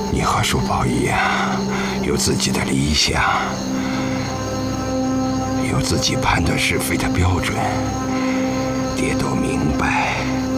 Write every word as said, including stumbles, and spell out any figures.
你和叔宝一样，有自己的理想，有自己判断是非的标准。爹都明白。